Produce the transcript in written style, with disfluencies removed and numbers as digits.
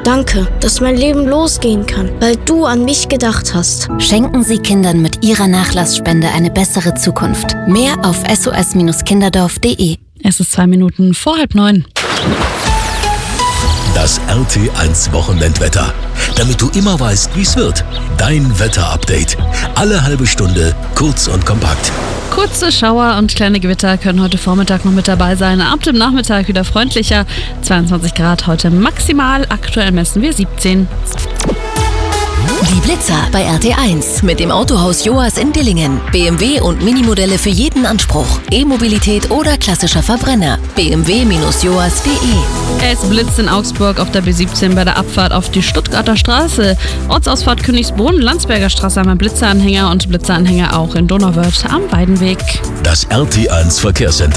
Danke, dass mein Leben losgehen kann, weil du an mich gedacht hast. Schenken Sie Kindern mit Ihrer Nachlassspende eine bessere Zukunft. Mehr auf sos-kinderdorf.de. Es ist 2 Minuten vor 8:30. Das RT1 Wochenendwetter. Damit du immer weißt, wie es wird. Dein Wetterupdate. Alle halbe Stunde, kurz und kompakt. Kurze Schauer und kleine Gewitter können heute Vormittag noch mit dabei sein. Ab dem Nachmittag wieder freundlicher. 22 Grad heute maximal. Aktuell messen wir 17. Die Blitzer bei RT1 mit dem Autohaus Joas in Dillingen. BMW und Minimodelle für jeden Anspruch. E-Mobilität oder klassischer Verbrenner. bmw-joas.de. Es blitzt in Augsburg auf der B17 bei der Abfahrt auf die Stuttgarter Straße. Ortsausfahrt Königsbrunn, Landsberger Straße haben wir Blitzeranhänger und Blitzeranhänger auch in Donauwörth am Weidenweg. Das RT1 Verkehrscenter.